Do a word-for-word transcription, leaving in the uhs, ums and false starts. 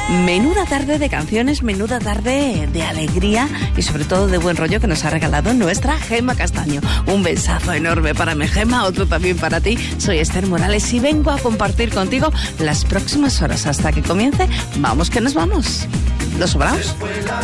Menuda tarde de canciones, menuda tarde de alegría y sobre todo de buen rollo que nos ha regalado nuestra Gemma Castaño. Un besazo enorme para mi Gemma, otro también para ti. Soy Esther Morales y vengo a compartir contigo las próximas horas hasta que comience Vamos que nos vamos. ¿Los sobraos?